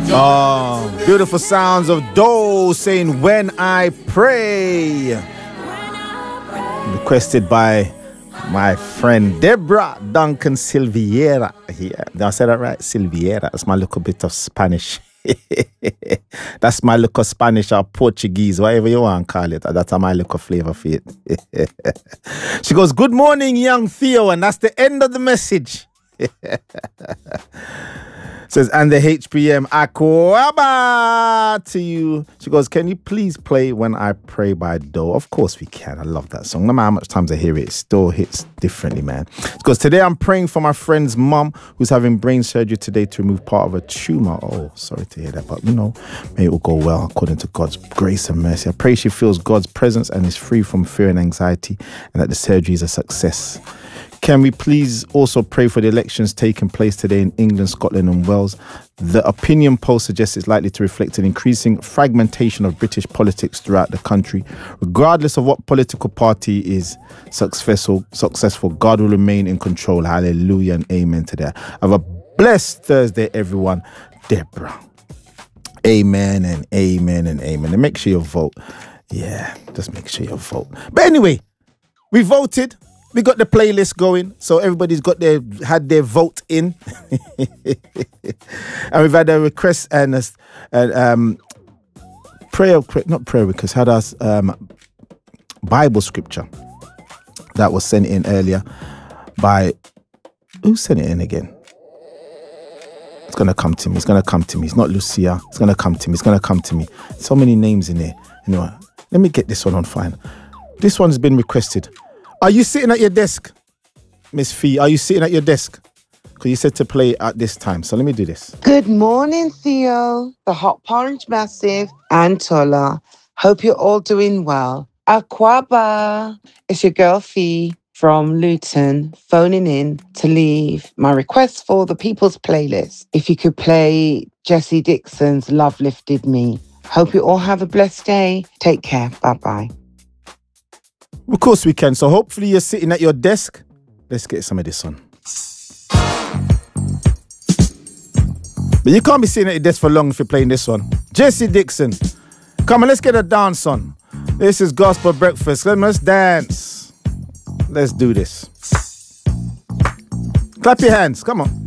Oh, beautiful sounds of Doe saying When I Pray. Requested by my friend Deborah Duncan Silviera. Yeah, did I say that right? Silviera. That's my little bit of Spanish. That's my little Spanish or Portuguese, whatever you want to call it. That's my little flavor for it. She goes, good morning, young Theo. And that's the end of the message. Says, and the HPM Aquaba to you. She goes, can you please play When I Pray by Doe? Of course we can. I love that song. No matter how much times I hear it, it still hits differently, man. Because today I'm praying for my friend's mum who's having brain surgery today to remove part of a tumor. Oh, sorry to hear that. But, may it all go well according to God's grace and mercy. I pray she feels God's presence and is free from fear and anxiety and that the surgery is a success. Can we please also pray for the elections taking place today in England, Scotland and Wales? The opinion poll suggests it's likely to reflect an increasing fragmentation of British politics throughout the country. Regardless of what political party is successful, God will remain in control. Hallelujah and amen to that. Have a blessed Thursday, everyone. Deborah. Amen and amen and amen. And make sure you vote. Yeah, just make sure you vote. But anyway, we voted. We got the playlist going, so everybody's had their vote in, and we've had a request and prayer request. Had us Bible scripture that was sent in earlier by who sent it in again? It's gonna come to me. It's not Lucia. It's gonna come to me. So many names in there. Anyway, let me get this one on fine. This one's been requested. Are you sitting at your desk, Miss Fee? Are you sitting at your desk? Because you said to play at this time. So let me do this. Good morning, Theo, the Hot Porridge Massive, and Tola. Hope you're all doing well. Aquaba, it's your girl Fee from Luton, phoning in to leave my request for the People's Playlist. If you could play Jesse Dixon's Love Lifted Me. Hope you all have a blessed day. Take care. Bye-bye. Of course we can. So hopefully you're sitting at your desk. Let's get some of this on. But you can't be sitting at your desk for long if you're playing this one. Jesse Dixon. Come on, let's get a dance on. This is Gospel Breakfast. Let's dance. Let's do this. Clap your hands. Come on.